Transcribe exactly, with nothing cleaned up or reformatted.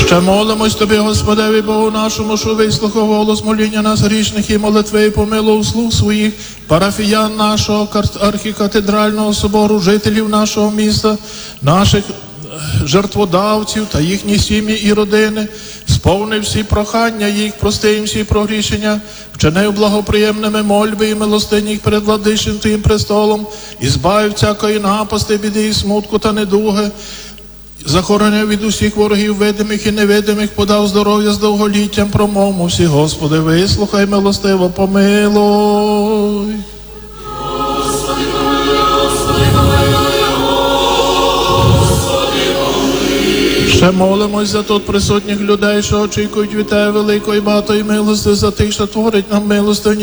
Ще молимось Тобі, Господеві Богу нашому, що вислухав голос моління нас грішних і молитви, і помилував слуг своїх, парафіян нашого архікатедрального собору, жителів нашого міста, наших жертводавців та їхні сім'ї і родини, сповни всі прохання їх, прости їм всі прогрішення, вчини благоприємними мольби і милостині їх перед владичним Твоїм престолом, і збавив всякої напасти, біди і смутку та недуги, захороняв від усіх ворогів видимих і невидимих, подав здоров'я з довголіттям, промовмо всі, Господи, вислухай, милостиво помилуй. Господи, помилуй, Господи, помилуй, Господи, помилуй. Ще молимось за тут присутніх людей, що очікують від Тебе великої багатої милости, за тих, що творить нам милостині